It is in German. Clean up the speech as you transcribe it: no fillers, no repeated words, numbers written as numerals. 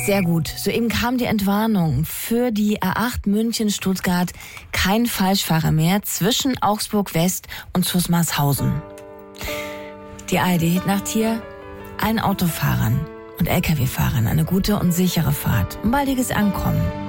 Sehr gut. Soeben kam die Entwarnung für die A8 München-Stuttgart. Kein Falschfahrer mehr zwischen Augsburg West und Zusmarshausen. Die ARD-Hitnacht hier. Allen Autofahrern und Lkw-Fahrern eine gute und sichere Fahrt. Ein baldiges Ankommen.